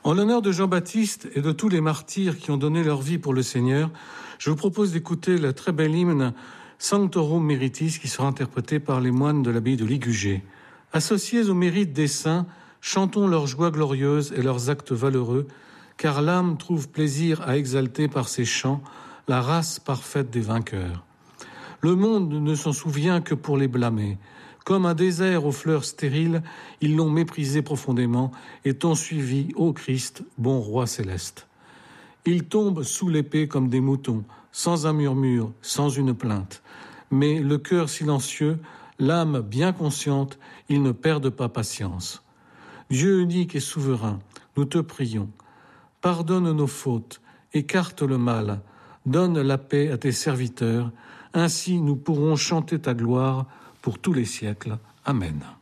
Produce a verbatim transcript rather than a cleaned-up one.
En l'honneur de Jean-Baptiste et de tous les martyrs qui ont donné leur vie pour le Seigneur, je vous propose d'écouter le très bel hymne Sanctorum Meritis qui sera interprété par les moines de l'abbaye de Ligugé. Associés au mérite des saints, chantons leurs joies glorieuses et leurs actes valeureux, car l'âme trouve plaisir à exalter par ses chants la race parfaite des vainqueurs. Le monde ne s'en souvient que pour les blâmer. Comme un désert aux fleurs stériles, ils l'ont méprisé profondément et t'ont suivi, ô Christ, bon roi céleste. Ils tombent sous l'épée comme des moutons, sans un murmure, sans une plainte. Mais le cœur silencieux, l'âme bien consciente, ils ne perdent pas patience. Dieu unique et souverain, nous te prions. Pardonne nos fautes, écarte le mal, donne la paix à tes serviteurs. Ainsi nous pourrons chanter ta gloire pour tous les siècles. Amen.